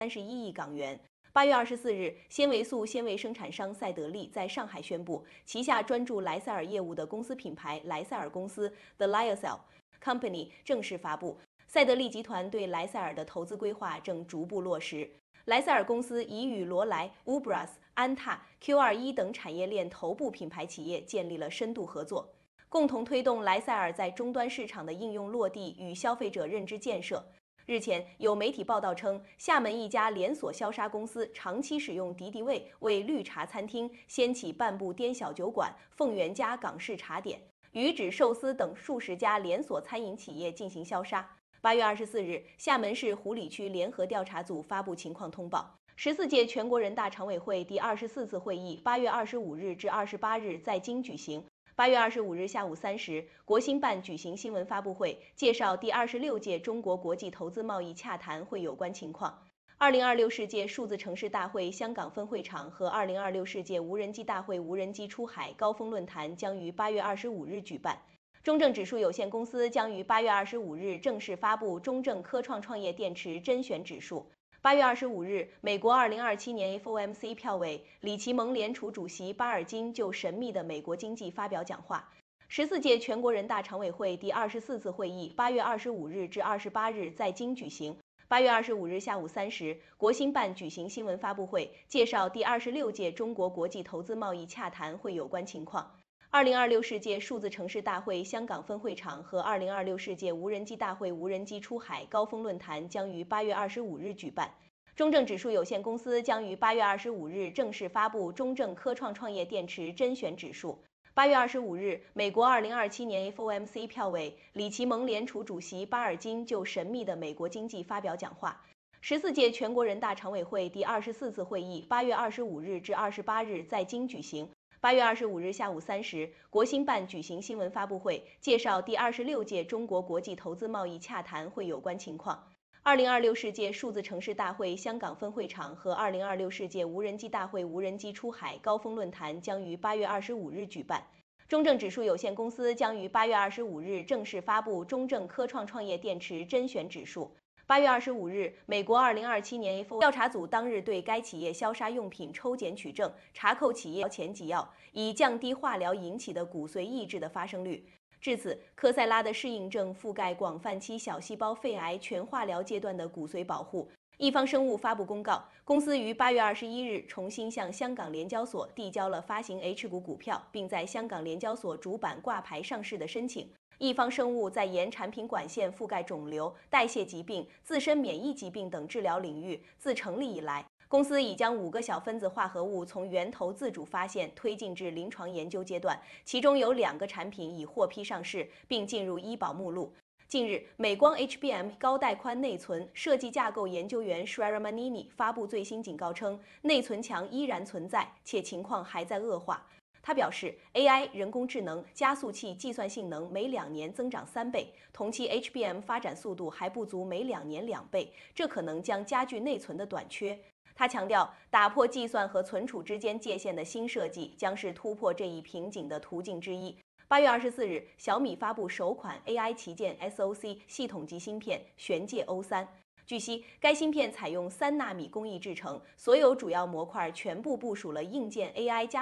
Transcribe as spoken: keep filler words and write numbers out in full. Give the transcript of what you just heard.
三十一亿港元。八月二十四日，纤维素纤维生产商赛德利在上海宣布，旗下专注莱塞尔业务的公司品牌莱塞尔公司 The Lyocell Company 正式发布。赛德利集团对莱塞尔的投资规划正逐步落实。莱塞尔公司已与罗莱、Ubras、安踏、Q 二十一等产业链头部品牌企业建立了深度合作，共同推动莱塞尔在终端市场的应用落地与消费者认知建设。日前，有媒体报道称，厦门一家连锁消杀公司长期使用敌敌畏为绿茶餐厅掀起半步颠小酒馆、凤元家港式茶点、鱼指寿司等数十家连锁餐饮企业进行消杀。八月二十四日，厦门市湖里区联合调查组发布情况通报。十四届全国人大常委会第二十四次会议八月二十五日至二十八日在京举行。八月二十五日下午三时，国新办举行新闻发布会，介绍第二十六届中国国际投资贸易洽谈会有关情况。二零二六世界数字城市大会香港分会场和二零二六世界无人机大会无人机出海高峰论坛将于八月二十五日举办。中证指数有限公司将于八月二十五日正式发布中证科创创业电池甄选指数。八月二十五日，美国二零二七年 F O M C 票委里奇蒙联储主席巴尔金就神秘的美国经济发表讲话。十四届全国人大常委会第二十四次会议八月二十五日至二十八日在京举行。八月二十五日下午三时，国新办举行新闻发布会，介绍第二十六届中国国际投资贸易洽谈会有关情况。二零二六世界数字城市大会香港分会场和二零二六世界无人机大会无人机出海高峰论坛将于八月二十五日举办。中证指数有限公司将于八月二十五日正式发布中证科创创业电池甄选指数。八月二十五日，美国二零二七年 F O M C 票委里奇蒙联储主席巴尔金就神秘的美国经济发表讲话。十四届全国人大常委会第二十四次会议八月二十五日至二十八日在京举行。八月二十五日下午三时，国新办举行新闻发布会，介绍第二十六届中国国际投资贸易洽谈会有关情况。二零二六世界数字城市大会香港分会场和二零二六世界无人机大会无人机出海高峰论坛将于八月二十五日举办。中证指数有限公司将于八月二十五日正式发布中证科创创业电池甄选指数。八月二十五日，美国二零二七年 F O M C 调查组当日对该企业消杀用品抽检取证，查扣企业前几药，以降低化疗引起的骨髓抑制的发生率。至此，科赛拉的适应症覆盖广泛期小细胞肺癌全化疗阶段的骨髓保护。一方生物发布公告，公司于八月二十一日重新向香港联交所递交了发行 H 股股票，并在香港联交所主板挂牌上市的申请。一方生物在沿产品管线覆盖肿瘤、代谢疾病、自身免疫疾病等治疗领域，自成立以来，公司已将五个小分子化合物从源头自主发现推进至临床研究阶段，其中有两个产品已获批上市，并进入医保目录。近日，美光 H B M 高带宽内存设计架构研究员 Shwaramanini 发布最新警告称，内存墙依然存在，且情况还在恶化。他表示 ，A I 人工智能加速器计算性能每两年增长三倍，同期 H B M 发展速度还不足每两年两倍，这可能将加剧内存的短缺。他强调，打破计算和存储之间界限的新设计将是突破这一瓶颈的途径之一。八月二十四日，小米发布首款 A I 旗舰 S O C 系统级芯片玄界 O 三。据悉，该芯片采用三纳米工艺制成，所有主要模块全部部署了硬件 A I 加